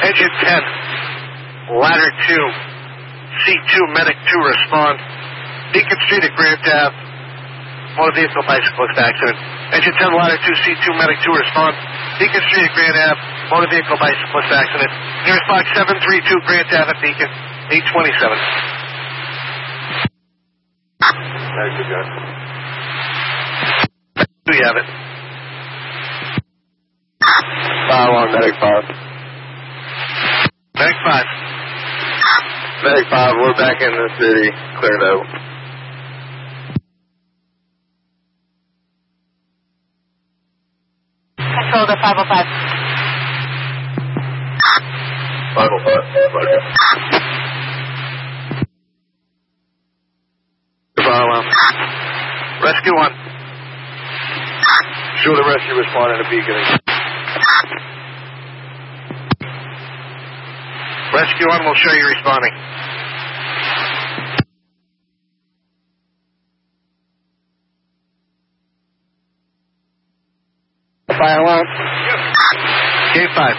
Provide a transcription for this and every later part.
Engine 10, ladder 2, C2, medic 2, respond. Beacon Street at Grant Ave, motor vehicle bicyclist accident. Engine 10, ladder 2, C2, medic 2, respond. Beacon Street at Grant Ave, motor vehicle bicyclist accident. Nearest box 732, Grant Ave at Beacon, 827. Very good, guys. Do you have it? Fire alarm, medic 5. Medic 5. Medic 5, we're back in the city. Cleared out. Control to 505. 505, roger. Fire alarm. Rescue 1. Show the rescue responding to Beacon. Rescue 1 will show you responding. Fire alarm. K5.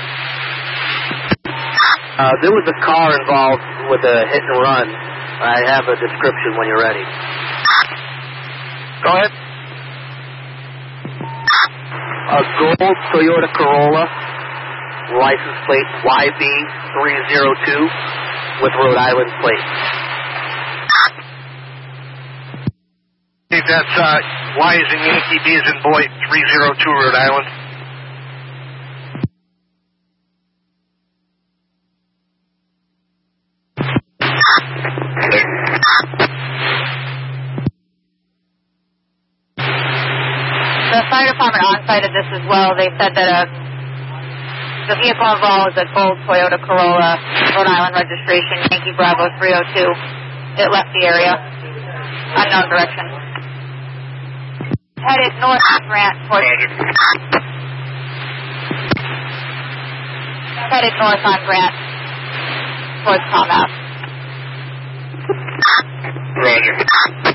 There was a car involved with a hit and run. I have a description when you're ready. Go ahead. A gold Toyota Corolla, license plate YB302 with Rhode Island plate. That's Y is in Yankee, B is in boy, 302 Rhode Island. The fire department on-sited this as well. They said that the vehicle involved was a gold Toyota Corolla, Rhode Island registration, Yankee Bravo 302. It left the area. Unknown direction. Headed north on Grant towards... Headed north on Grant towards Palm Ave. Roger.